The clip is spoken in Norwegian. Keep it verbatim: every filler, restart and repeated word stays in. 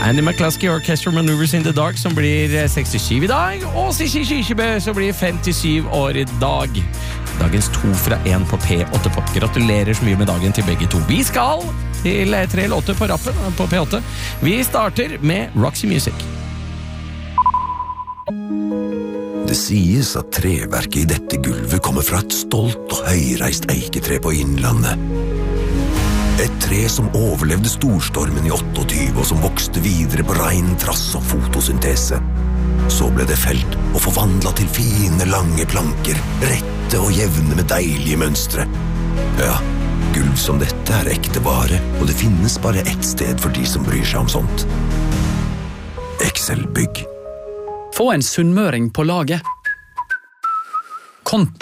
Andy McCluskey Orchestra Maneuvers in the Dark, som blir sekstisju i dag, og Sissy Kyrkjebø, som blir femtisju år i dag. Dagens to fra en på P åtte Pop. Gratulerer så mye med dagen til begge to. Vi skal til tre låter på rappen på P åtte. Vi starter med Roxy Music. Det sies at treverket i dette gulvet kommer fra et stolt og høyreist eiketre på Innlandet. Et tre som overlevde storstormen i tjueåtte og som vokste videre på rein trass og fotosyntese. Så ble det felt og forvandlet til fine, lange planker, rette og jevne med deilige mønstre. Ja, gulv som dette er ekte vare, og det finnes bare ett sted for de som bryr seg om sånt. Excel Bygg. Få en sunnmøring på laget. Konto